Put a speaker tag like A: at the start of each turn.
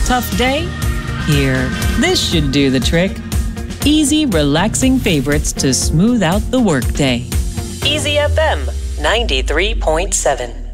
A: tough day? Here, this should do the trick. Easy, relaxing favorites to smooth out the workday. Easy FM 93.7.